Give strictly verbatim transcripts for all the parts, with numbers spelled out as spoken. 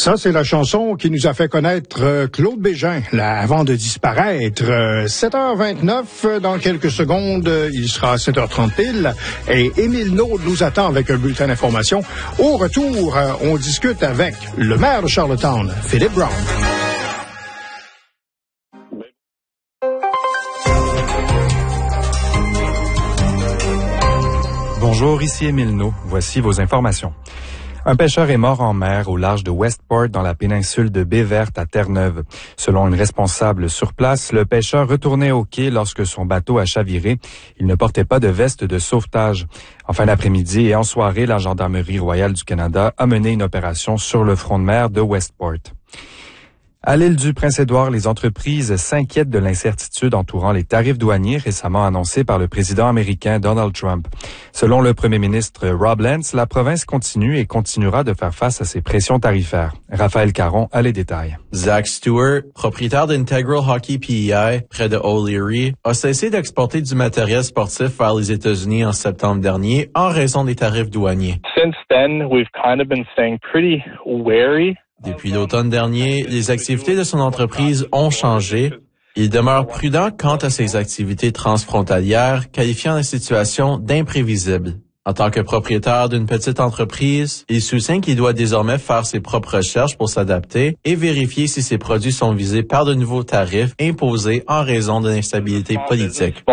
Ça, c'est la chanson qui nous a fait connaître euh, Claude Bégin, là, avant de disparaître. Euh, sept heures vingt-neuf, dans quelques secondes, euh, il sera sept heures trente pile. Et Émile Naude nous attend avec un bulletin d'information. Au retour, euh, on discute avec le maire de Charlottetown, Philippe Brown. Bonjour, ici Émile Naude. Voici vos informations. Un pêcheur est mort en mer au large de Westport dans la péninsule de Baie-Verte à Terre-Neuve. Selon une responsable sur place, le pêcheur retournait au quai lorsque son bateau a chaviré. Il ne portait pas de veste de sauvetage. En fin d'après-midi et en soirée, la Gendarmerie royale du Canada a mené une opération sur le front de mer de Westport. À l'île du Prince-Édouard, les entreprises s'inquiètent de l'incertitude entourant les tarifs douaniers récemment annoncés par le président américain Donald Trump. Selon le premier ministre Rob Lentz, la province continue et continuera de faire face à ces pressions tarifaires. Raphaël Caron a les détails. Zach Stewart, propriétaire d'Integral Hockey P E I près de O'Leary, a cessé d'exporter du matériel sportif vers les États-Unis en septembre dernier en raison des tarifs douaniers. Since then, we've kind of been staying pretty wary. Depuis l'automne dernier, les activités de son entreprise ont changé. Il demeure prudent quant à ses activités transfrontalières, qualifiant la situation d'imprévisible. En tant que propriétaire d'une petite entreprise, il soutient qu'il doit désormais faire ses propres recherches pour s'adapter et vérifier si ses produits sont visés par de nouveaux tarifs imposés en raison de l'instabilité politique.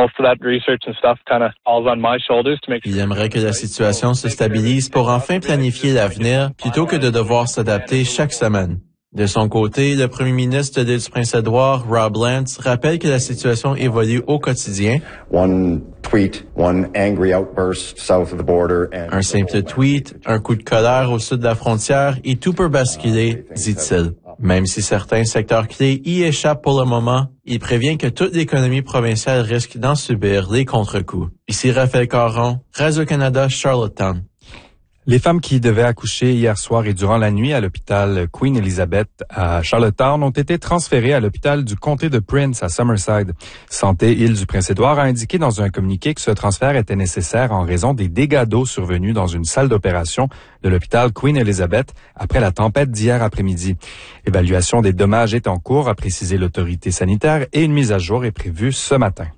Il aimerait que la situation se stabilise pour enfin planifier l'avenir plutôt que de devoir s'adapter chaque semaine. De son côté, le premier ministre de l'île du Prince-Édouard, Rob Lentz, rappelle que la situation évolue au quotidien. One tweet, one angry outburst south of the border and... Un simple tweet, un coup de colère au sud de la frontière et tout peut basculer, dit-il. Même si certains secteurs clés y échappent pour le moment, il prévient que toute l'économie provinciale risque d'en subir les contre-coups. Ici Raphaël Caron, Radio-Canada, Charlottetown. Les femmes qui devaient accoucher hier soir et durant la nuit à l'hôpital Queen Elizabeth à Charlottetown ont été transférées à l'hôpital du comté de Prince à Summerside. Santé Île du Prince-Édouard a indiqué dans un communiqué que ce transfert était nécessaire en raison des dégâts d'eau survenus dans une salle d'opération de l'hôpital Queen Elizabeth après la tempête d'hier après-midi. L'évaluation des dommages est en cours, a précisé l'autorité sanitaire, et une mise à jour est prévue ce matin.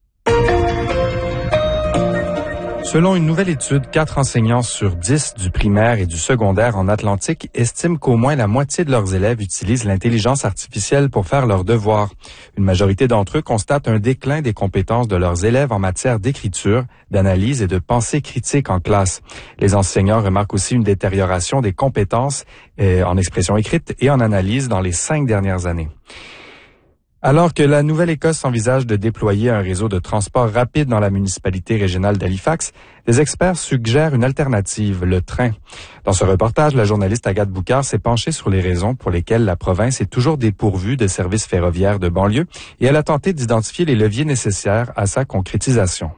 Selon une nouvelle étude, quatre enseignants sur dix du primaire et du secondaire en Atlantique estiment qu'au moins la moitié de leurs élèves utilisent l'intelligence artificielle pour faire leurs devoirs. Une majorité d'entre eux constatent un déclin des compétences de leurs élèves en matière d'écriture, d'analyse et de pensée critique en classe. Les enseignants remarquent aussi une détérioration des compétences euh, en expression écrite et en analyse dans les cinq dernières années. Alors que la Nouvelle-Écosse envisage de déployer un réseau de transport rapide dans la municipalité régionale d'Halifax, les experts suggèrent une alternative, le train. Dans ce reportage, la journaliste Agathe Boucard s'est penchée sur les raisons pour lesquelles la province est toujours dépourvue de services ferroviaires de banlieue et elle a tenté d'identifier les leviers nécessaires à sa concrétisation.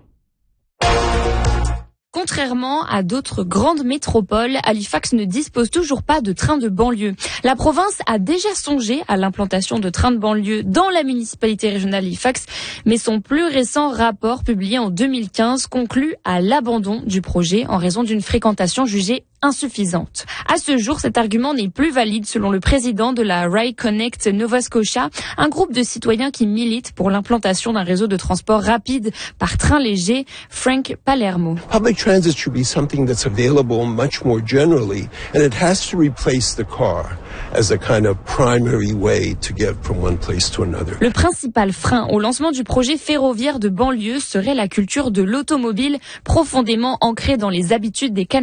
Contrairement à d'autres grandes métropoles, Halifax ne dispose toujours pas de trains de banlieue. La province a déjà songé à l'implantation de trains de banlieue dans la municipalité régionale d'Halifax, mais son plus récent rapport publié en deux mille quinze conclut à l'abandon du projet en raison d'une fréquentation jugée insuffisante. À ce jour, cet argument n'est plus valide selon le président de la Rail Connect Nova Scotia, un groupe de citoyens qui milite pour l'implantation d'un réseau de transport rapide par train léger, Frank Palermo. Public transit should be something that's available much more generally, and it has to replace the car as a kind of primary way to get from one place to another. Le principal frein au lancement du projet ferroviaire de banlieue serait la culture de l'automobile profondément ancrée dans les habitudes des Canadiens.